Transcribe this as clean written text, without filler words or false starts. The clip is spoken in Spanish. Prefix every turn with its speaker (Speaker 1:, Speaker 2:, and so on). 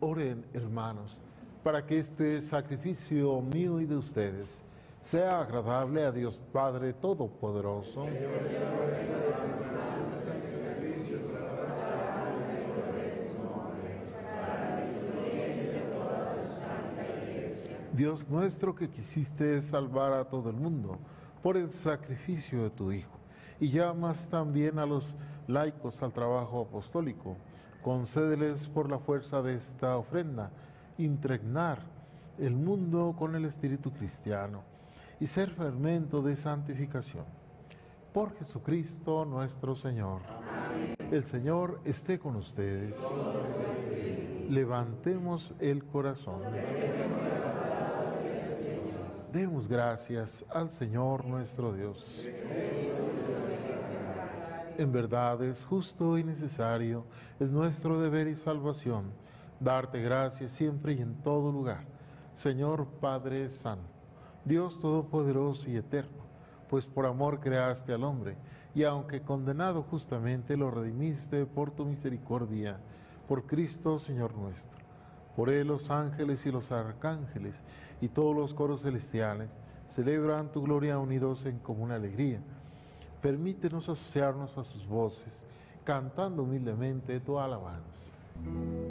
Speaker 1: Oren, hermanos, para que este sacrificio mío y de ustedes sea agradable a Dios Padre Todopoderoso. Dios nuestro, que quisiste salvar a todo el mundo por el sacrificio de tu Hijo, y llamas también a los laicos al trabajo apostólico, concédeles por la fuerza de esta ofrenda impregnar el mundo con el espíritu cristiano y ser fermento de santificación. Por Jesucristo nuestro Señor. Amén. El Señor esté con ustedes. Levantemos el corazón. Demos gracias al Señor nuestro Dios. En verdad es justo y necesario, es nuestro deber y salvación, darte gracias siempre y en todo lugar, Señor Padre Santo, Dios Todopoderoso y Eterno, pues por amor creaste al hombre, y aunque condenado justamente lo redimiste por tu misericordia, por Cristo Señor nuestro. Por él los ángeles y los arcángeles y todos los coros celestiales celebran tu gloria unidos en común alegría. Permítenos asociarnos a sus voces, cantando humildemente tu alabanza.